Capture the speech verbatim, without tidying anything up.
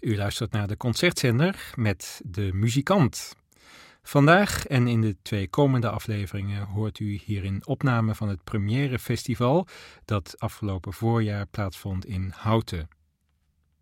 U luistert naar de Concertzender met De Muzikant. Vandaag en in de twee komende afleveringen hoort u hierin opname van het Première Festival dat afgelopen voorjaar plaatsvond in Houten.